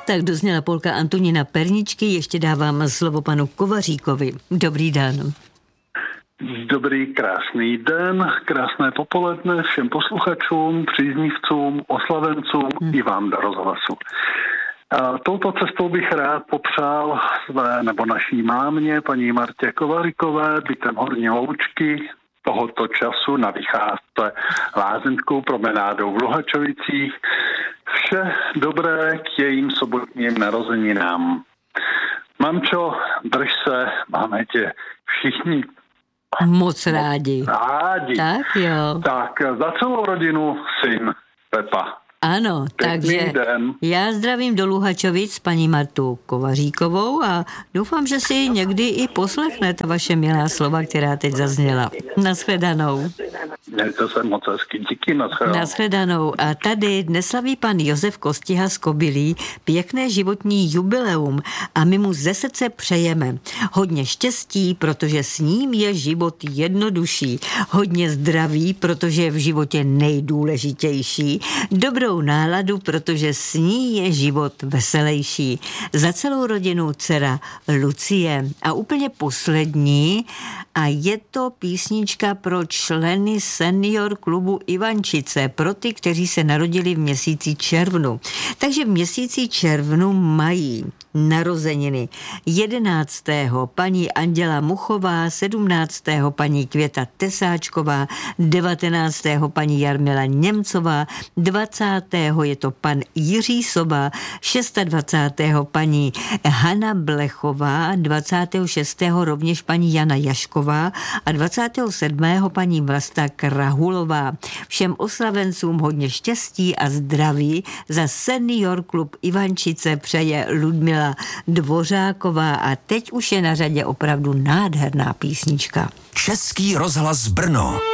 Tak dozněla polka Antonína Perničky, ještě dávám slovo panu Kovaříkovi. Dobrý den. Dobrý, krásný den, krásné popoledne všem posluchačům, příznivcům, oslavencům i vám do rozhlasu. Touto cestou bych rád popřál naší mámě, paní Martě Kovaříkové, bytem Horní Loučky, tohoto času na vycházce lázeňskou promenádou v Luhačovicích. Vše dobré k jejím sobotním narozeninám. Mamčo, drž se, máme tě všichni moc rádi. Tak jo. Tak za celou rodinu syn Pepa. Ano, takže já zdravím do Luhačovic paní Martu Kovaříkovou a doufám, že si někdy i poslechnete vaše milá slova, která teď zazněla. Nashledanou. Mějte se moc hezky, díky, nashledanou. A tady dnes slaví pan Josef Kostiha z Kobylí pěkné životní jubileum a my mu ze srdce přejeme hodně štěstí, protože s ním je život jednodušší, hodně zdraví, protože je v životě nejdůležitější, dobrou náladu, protože s ní je život veselejší. Za celou rodinu dcera Lucie. A úplně poslední, a je to písnička pro členy senior klubu Ivančice, pro ty, kteří se narodili v měsíci červnu. Takže v měsíci červnu mají narozeniny 11. paní Anděla Muchová, 17. paní Květa Tesáčková, 19. paní Jarmila Němcová, 20. je to pan Jiří Soba, 26. paní Hana Blechová, 26. rovněž paní Jana Jašková a 27. paní Vlasta Krahulová. Všem oslavencům hodně štěstí a zdraví za senior klub Ivančice přeje Ludmila Dvořáková a teď už je na řadě opravdu nádherná písnička. Český rozhlas Brno.